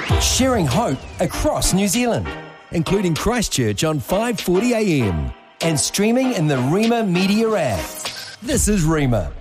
sharing hope across New Zealand, including Christchurch on 5:40 AM and streaming in the Rima Media app. This is Rima.